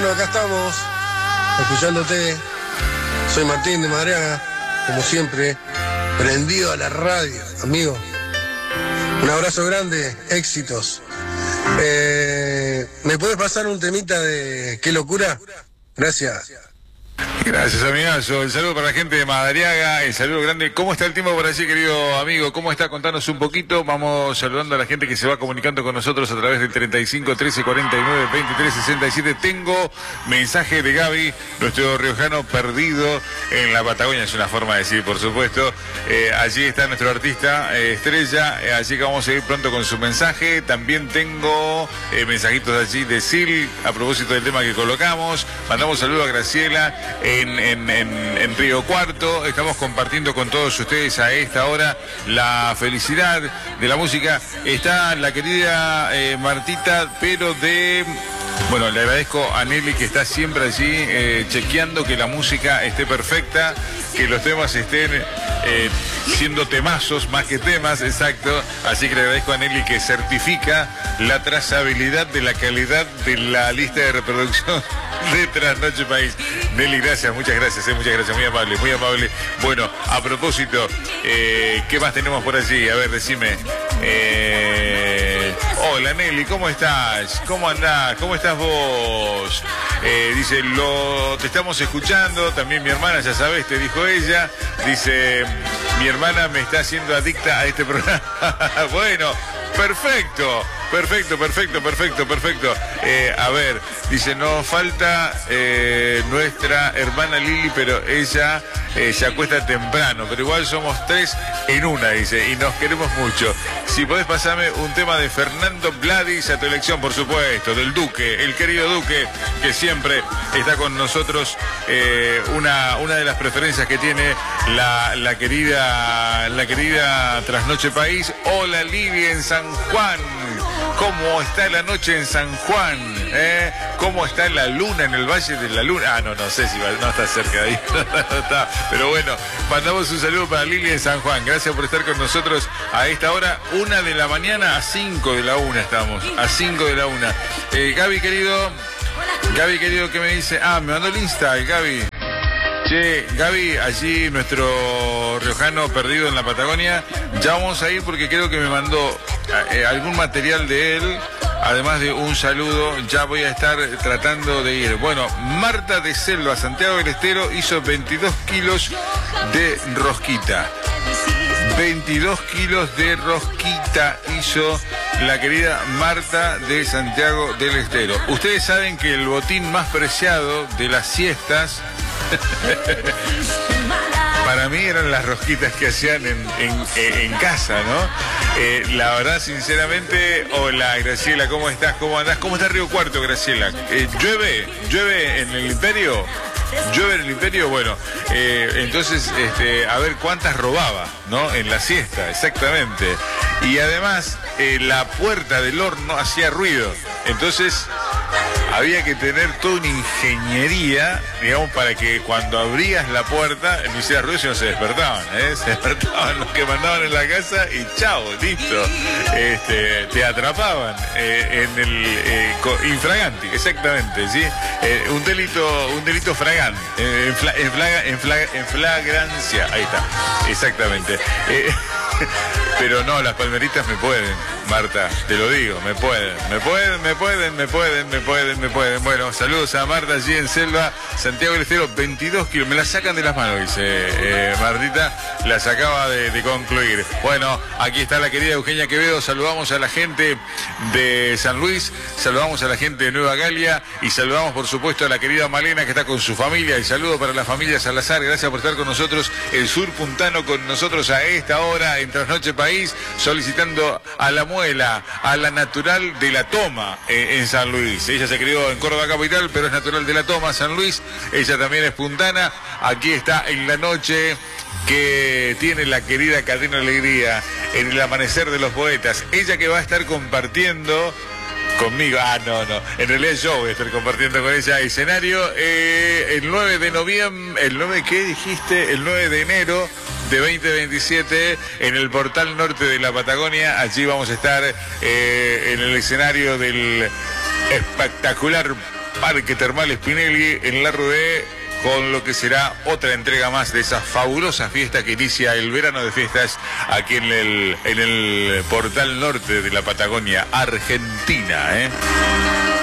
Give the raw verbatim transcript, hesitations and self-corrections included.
Bueno, acá estamos, escuchándote. Soy Martín de Madariaga, como siempre, prendido a la radio, amigo. Un abrazo grande, éxitos. Eh, ¿Me puedes pasar un temita de Qué Locura? Gracias. Gracias, amigazo. El saludo para la gente de Madariaga, el saludo grande. ¿Cómo está el tiempo por allí, querido amigo? ¿Cómo está? Contanos un poquito. Vamos saludando a la gente que se va comunicando con nosotros a través del treinta y cinco, trece, cuarenta y nueve, veintitrés, sesenta y siete. Tengo mensaje de Gaby, nuestro riojano perdido en la Patagonia. Es una forma de decir, por supuesto. Eh, allí está nuestro artista eh, estrella. Eh, allí que vamos a ir pronto con su mensaje. También tengo eh, mensajitos allí de Sil a propósito del tema que colocamos. Mandamos saludo a Graciela. En, en, en, en Río Cuarto, estamos compartiendo con todos ustedes a esta hora la felicidad de la música. Está la querida eh, Martita, pero de... Bueno, le agradezco a Nelly que está siempre allí eh, chequeando que la música esté perfecta, que los temas estén eh, siendo temazos más que temas, exacto. Así que le agradezco a Nelly que certifica la trazabilidad de la calidad de la lista de reproducción de Trasnoche País. Nelly, gracias, muchas gracias, eh, muchas gracias, muy amable, muy amable. Bueno, a propósito, eh, ¿qué más tenemos por allí? A ver, decime. Eh, hola Nelly, ¿cómo estás? ¿Cómo andás? ¿Cómo estás vos? Eh, dice, lo, te estamos escuchando, también mi hermana, ya sabes, te dijo ella. Dice, mi hermana me está haciendo adicta a este programa. Bueno, perfecto. Perfecto, perfecto, perfecto, perfecto. Eh, a ver, dice, nos falta eh, nuestra hermana Lili, pero ella eh, se acuesta temprano, pero igual somos tres en una, dice, y nos queremos mucho. Si podés pasarme un tema de Fernando Bladis a tu elección, por supuesto, del Duque, el querido Duque, que siempre está con nosotros, eh, una, una de las preferencias que tiene la, la querida, la querida Trasnoche País. Hola Lili en San Juan. ¿Cómo está la noche en San Juan? ¿Eh? ¿Cómo está la luna en el Valle de la Luna? Ah, no, no sé si va, no está cerca de ahí. No está. Pero bueno, mandamos un saludo para Lili en San Juan. Gracias por estar con nosotros a esta hora, una de la mañana a cinco de la una estamos. A cinco de la una. Eh, Gaby, querido. Gaby, querido, ¿qué me dice? Ah, me mandó el Insta, el Gaby. Che, Gaby, allí nuestro riojano perdido en la Patagonia, ya vamos a ir porque creo que me mandó eh, algún material de él, además de un saludo, ya voy a estar tratando de ir. Bueno, Marta de Selva, Santiago del Estero, hizo veintidós kilos de rosquita. veintidós kilos de rosquita hizo la querida Marta de Santiago del Estero. Ustedes saben que el botín más preciado de las siestas para mí eran las rosquitas que hacían en, en, en casa, ¿no? Eh, la verdad, sinceramente, hola Graciela, ¿cómo estás? ¿Cómo andás? ¿Cómo está Río Cuarto, Graciela? Eh, ¿Llueve? ¿Llueve en el Imperio? ¿Llueve en el Imperio? Bueno, eh, entonces, este, a ver cuántas robaba, ¿no? En la siesta, exactamente. Y además, eh, la puerta del horno hacía ruido. Entonces, había que tener toda una ingeniería, digamos, para que cuando abrías la puerta no hiciera ruido y no se despertaban, ¿eh? Se despertaban los que mandaban en la casa y chao, listo. Este, te atrapaban eh, en el eh, infraganti, exactamente, ¿sí? Eh, un delito, un delito fragante, eh, en, fla, en, flaga, en, flaga, en flagrancia, ahí está, exactamente. Eh, pero no, las palmeritas me pueden, Marta, te lo digo, me pueden, me pueden, me pueden, me pueden, me pueden, me pueden. Bueno, saludos a Marta allí en Selva, Santiago del Estero, veintidós kilos, me la sacan de las manos, dice eh, Martita, las acaba de, de concluir. Bueno, aquí está la querida Eugenia Quevedo, saludamos a la gente de San Luis, saludamos a la gente de Nueva Galia y saludamos por supuesto a la querida Malena que está con su familia. El saludo para la familia Salazar, gracias por estar con nosotros, el sur puntano con nosotros a esta hora en Trasnoche País, solicitando a la muela, a la natural de la Toma eh, en San Luis. Ella se crió en Córdoba capital, pero es natural de la Toma, San Luis. Ella también es puntana. Aquí está en la noche que tiene la querida Cadena Alegría, en el amanecer de los poetas. Ella que va a estar compartiendo conmigo, ah, no, no, en realidad yo voy a estar compartiendo con ella escenario eh, el nueve de noviembre, el nueve, ¿qué dijiste? El nueve de enero de veinte veintisiete en el portal norte de la Patagonia. Allí vamos a estar eh, en el escenario del espectacular Parque Termal Spinelli en la Rudé, con lo que será otra entrega más de esa fabulosa fiesta que inicia el verano de fiestas aquí en el, en el portal norte de la Patagonia Argentina, ¿eh?